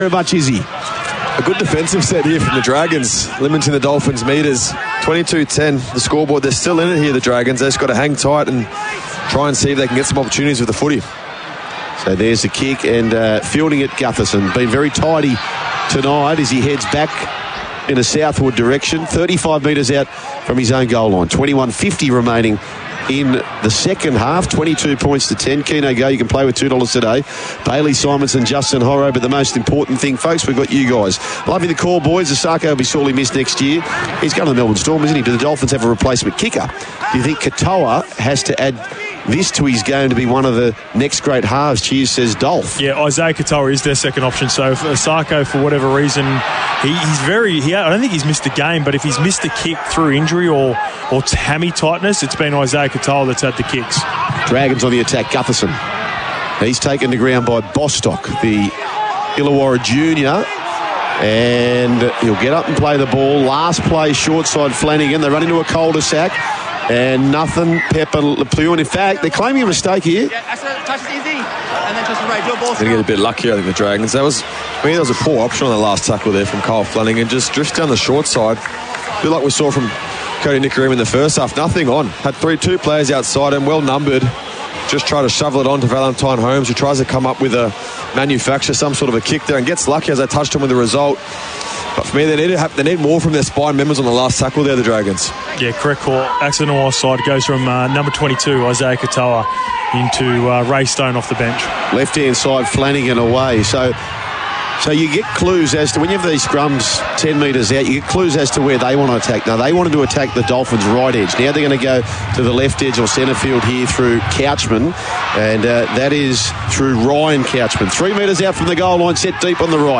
Very much is he? A good defensive set here from the Dragons, limiting the Dolphins' metres. 22-10, the scoreboard. They're still in it here, the Dragons. They've just got to hang tight and try and see if they can get some opportunities with the footy. So there's the kick, and fielding it, Gutherson. Been very tidy tonight as he heads back in a southward direction. 35 metres out from his own goal line. 21.50 remaining in the second half. 22 points to 10. Keno Go, you can play with $2 today. Bailey Simonson, Justin Horro, but the most important thing, folks, we've got you guys. Love you the call, boys. Asako will be sorely missed next year. He's going to the Melbourne Storm, isn't he? Do the Dolphins have a replacement kicker? Do you think Katoa has to add this to his game to be one of the next great halves? Cheers, says Dolph. Yeah, Isaiah Katoa is their second option. So for Asako, for whatever reason, I don't think he's missed a game, but if he's missed a kick through injury or hammy tightness, it's been Isaiah Katoa that's had the kicks. Dragons on the attack. Gutherson. He's taken to ground by Bostock, the Illawarra junior. And he'll get up and play the ball. Last play, short side Flanagan. They run into a cul-de-sac. And nothing, Pepper Lepleur. In fact, they're claiming a mistake here. Yeah, touch is easy. And then touch is right. Do a ball. Going to get a bit luckier, I think, the Dragons. That was a poor option on the last tackle there from Kyle Flanagan. Just drifts down the short side. A bit like we saw from Cody Nicarima in the first half. Nothing on. Had two players outside and well numbered. Just try to shovel it on to Valentine Holmes, who tries to come up with manufacture some sort of a kick there and gets lucky as I touched him with the result. But for me, they need more from their spine members on the last tackle there, the Dragons. Yeah, correct call. Accidental offside goes from number 22, Isaiah Katoa, into Ray Stone off the bench. Left-hand side, Flanagan away. So you get clues as to, when you have these scrums 10 metres out, you get clues as to where they want to attack. Now, they wanted to attack the Dolphins' right edge. Now they're going to go to the left edge or centre field here through Couchman, and that is through Ryan Couchman. 3 metres out from the goal line, set deep on the right.